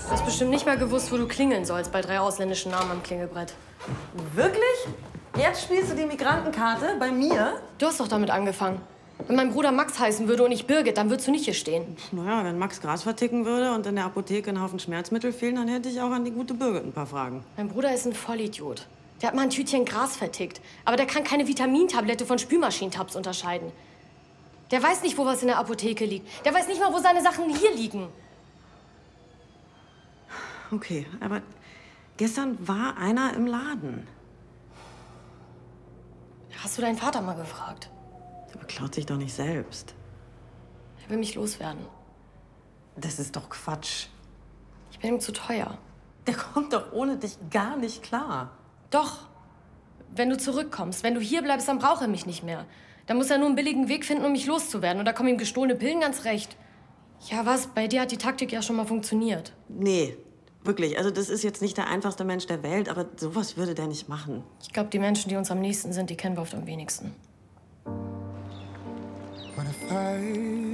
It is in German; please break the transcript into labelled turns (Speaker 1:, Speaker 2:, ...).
Speaker 1: Du hast bestimmt nicht mal gewusst, wo du klingeln sollst bei 3 ausländischen Namen am Klingelbrett.
Speaker 2: Wirklich? Jetzt spielst du die Migrantenkarte bei mir?
Speaker 1: Du hast doch damit angefangen. Wenn mein Bruder Max heißen würde und nicht Birgit, dann würdest du nicht hier stehen.
Speaker 2: Naja, wenn Max Gras verticken würde und in der Apotheke ein Haufen Schmerzmittel fehlen, dann hätte ich auch an die gute Birgit ein paar Fragen.
Speaker 1: Mein Bruder ist ein Vollidiot. Der hat mal ein Tütchen Gras vertickt. Aber der kann keine Vitamintablette von Spülmaschinentabs unterscheiden. Der weiß nicht, wo was in der Apotheke liegt. Der weiß nicht mal, wo seine Sachen hier liegen.
Speaker 2: Okay, aber gestern war einer im Laden.
Speaker 1: Hast du deinen Vater mal gefragt?
Speaker 2: Der beklaut sich doch nicht selbst.
Speaker 1: Er will mich loswerden.
Speaker 2: Das ist doch Quatsch.
Speaker 1: Ich bin ihm zu teuer.
Speaker 2: Der kommt doch ohne dich gar nicht klar.
Speaker 1: Doch. Wenn du zurückkommst, wenn du hier bleibst, dann braucht er mich nicht mehr. Dann muss er nur einen billigen Weg finden, um mich loszuwerden. Und da kommen ihm gestohlene Pillen ganz recht. Ja, was? Bei dir hat die Taktik ja schon mal funktioniert.
Speaker 2: Nee, wirklich. Also das ist jetzt nicht der einfachste Mensch der Welt, aber sowas würde der nicht machen.
Speaker 1: Ich glaube, die Menschen, die uns am nächsten sind, die kennen wir oft am wenigsten.
Speaker 3: What if I